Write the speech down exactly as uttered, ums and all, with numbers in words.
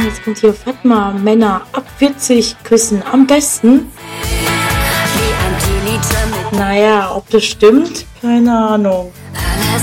jetzt kommt hier Fatma, Männer ab vierzig küssen am besten. Naja, ob das stimmt, keine Ahnung.